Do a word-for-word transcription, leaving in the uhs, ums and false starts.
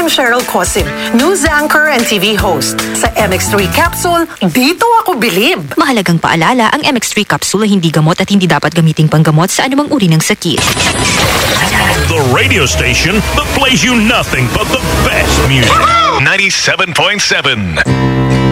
akong Cheryl Cosim, news anchor and T V host. Sa M X three capsule, dito ako bilib. Mahalagang paalala, ang M X three capsule ay hindi gamot at hindi dapat gamiting panggamot sa anumang uri ng sakit. The radio station that plays you nothing but the best music. ninety-seven point seven